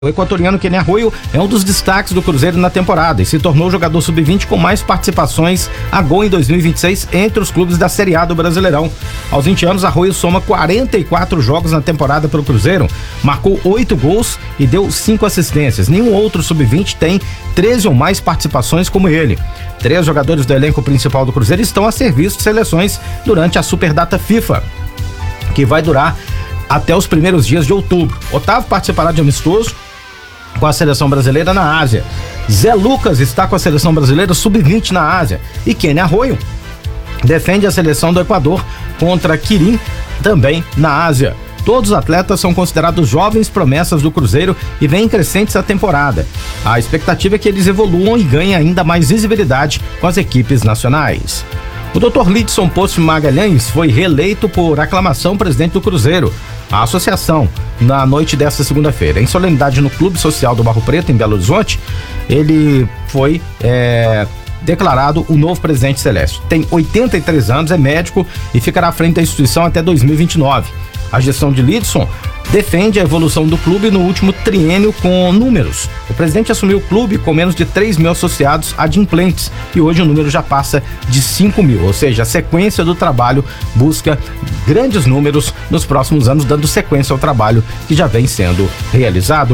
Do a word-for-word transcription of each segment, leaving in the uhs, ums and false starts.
O equatoriano Kenny Arroyo é um dos destaques do Cruzeiro na temporada e se tornou o jogador sub vinte com mais participações a gol em dois mil e vinte e seis entre os clubes da Série A do Brasileirão. Aos vinte anos, Arroyo soma quarenta e quatro jogos na temporada pelo Cruzeiro, marcou oito gols e deu cinco assistências. Nenhum outro sub vinte tem treze ou mais participações como ele. Três jogadores do elenco principal do Cruzeiro estão a serviço de seleções durante a Superdata FIFA, que vai durar até os primeiros dias de outubro. Otávio participará de amistoso com a seleção brasileira na Ásia. Zé Lucas está com a seleção brasileira sub vinte na Ásia. E Kenny Arroyo defende a seleção do Equador contra Quirim, também na Ásia. Todos os atletas são considerados jovens promessas do Cruzeiro e vêm crescentes a temporada. A expectativa é que eles evoluam e ganhem ainda mais visibilidade com as equipes nacionais. O doutor Lidson Poço Magalhães foi reeleito por aclamação presidente do Cruzeiro. A associação, na noite desta segunda-feira, em solenidade no Clube Social do Barro Preto, em Belo Horizonte, ele foi é, declarado o novo presidente celeste. Tem oitenta e três anos, é médico e ficará à frente da instituição até dois mil e vinte e nove. A gestão de Lidson defende a evolução do clube no último triênio com números. O presidente assumiu o clube com menos de três mil associados adimplentes e hoje o número já passa de cinco mil, ou seja, a sequência do trabalho busca grandes números nos próximos anos, dando sequência ao trabalho que já vem sendo realizado.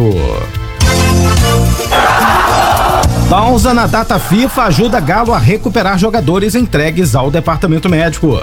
Pausa na data FIFA ajuda Galo a recuperar jogadores entregues ao departamento médico.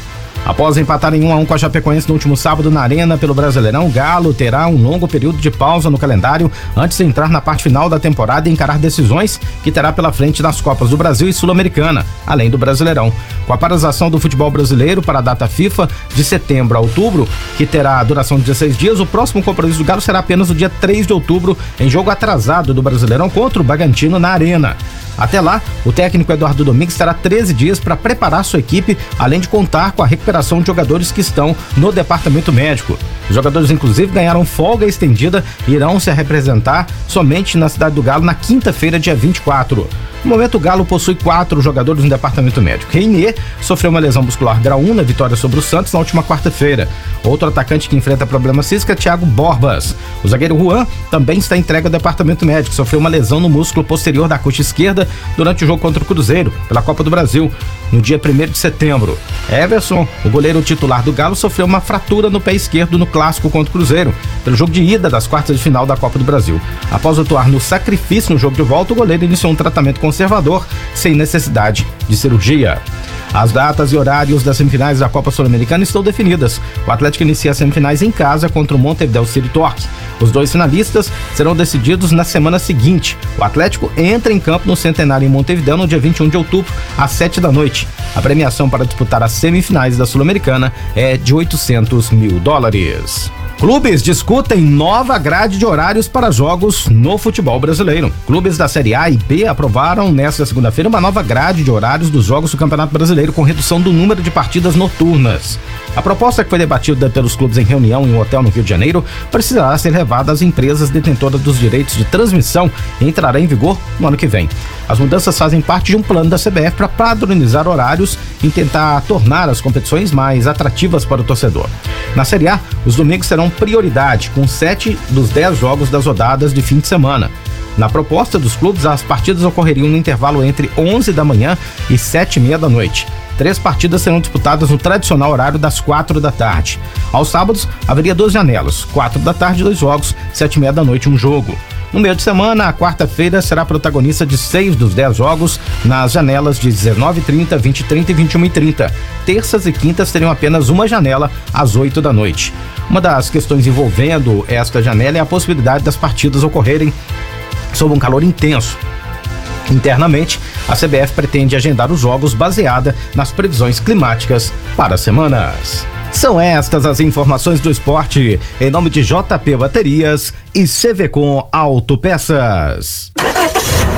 Após empatar em um a um com a Chapecoense no último sábado na Arena pelo Brasileirão, o Galo terá um longo período de pausa no calendário antes de entrar na parte final da temporada e encarar decisões que terá pela frente nas Copas do Brasil e Sul-Americana, além do Brasileirão. Com a paralisação do futebol brasileiro para a data FIFA de setembro a outubro, que terá duração de dezesseis dias, o próximo compromisso do Galo será apenas no dia três de outubro, em jogo atrasado do Brasileirão contra o Bragantino na Arena. Até lá, o técnico Eduardo Domingues terá treze dias para preparar sua equipe, além de contar com a recuperação de jogadores que estão no departamento médico. Os jogadores, inclusive, ganharam folga estendida e irão se representar somente na cidade do Galo na quinta-feira, dia vinte e quatro. No momento, o Galo possui quatro jogadores no departamento médico. Reinier sofreu uma lesão muscular grau um na vitória sobre o Santos na última quarta-feira. Outro atacante que enfrenta problemas físicos é Thiago Borbas. O zagueiro Juan também está entregue ao departamento médico. Sofreu uma lesão no músculo posterior da coxa esquerda durante o jogo contra o Cruzeiro, pela Copa do Brasil, no dia primeiro de setembro. Everson, o goleiro titular do Galo, sofreu uma fratura no pé esquerdo no clássico contra o Cruzeiro, pelo jogo de ida das quartas de final da Copa do Brasil. Após atuar no sacrifício no jogo de volta, o goleiro iniciou um tratamento conservador, sem necessidade de cirurgia. As datas e horários das semifinais da Copa Sul-Americana estão definidas. O Atlético inicia as semifinais em casa contra o Montevideo City Torque. Os dois finalistas serão decididos na semana seguinte. O Atlético entra em campo no Centenário em Montevideo no dia vinte e um de outubro, às sete da noite. A premiação para disputar as semifinais da Sul-Americana é de oitocentos mil dólares. Clubes discutem nova grade de horários para jogos no futebol brasileiro. Clubes da Série A e B aprovaram nesta segunda-feira uma nova grade de horários dos jogos do Campeonato Brasileiro com redução do número de partidas noturnas. A proposta, que foi debatida pelos clubes em reunião em um hotel no Rio de Janeiro, precisará ser levada às empresas detentoras dos direitos de transmissão e entrará em vigor no ano que vem. As mudanças fazem parte de um plano da C B F para padronizar horários e tentar tornar as competições mais atrativas para o torcedor. Na Série A, os domingos serão prioridade, com sete dos dez jogos das rodadas de fim de semana. Na proposta dos clubes, as partidas ocorreriam no intervalo entre onze da manhã e sete e meia da noite. Três partidas serão disputadas no tradicional horário das quatro da tarde. Aos sábados, haveria duas janelas, quatro da tarde, dois jogos, sete e meia da noite, um jogo. No meio de semana, a quarta-feira será protagonista de seis dos dez jogos nas janelas de dezenove e trinta, vinte e trinta e vinte e uma e trinta. Terças e quintas teriam apenas uma janela às oito da noite. Uma das questões envolvendo esta janela é a possibilidade das partidas ocorrerem sob um calor intenso. Internamente, a C B F pretende agendar os jogos baseada nas previsões climáticas para as semanas. São estas as informações do esporte, em nome de J P Baterias e C V Com Autopeças.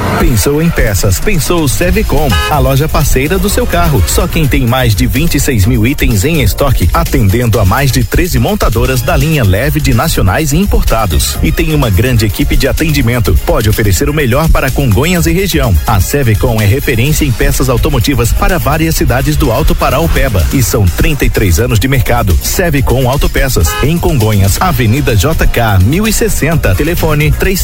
Pensou em peças, pensou Sevecom, a loja parceira do seu carro. Só quem tem mais de vinte e seis mil itens em estoque, atendendo a mais de treze montadoras da linha leve de nacionais e importados. E tem uma grande equipe de atendimento. Pode oferecer o melhor para Congonhas e região. A Sevecom é referência em peças automotivas para várias cidades do Alto Paraupeba. E são trinta e três anos de mercado. Sevecom Autopeças, em Congonhas, Avenida J K mil e sessenta, telefone três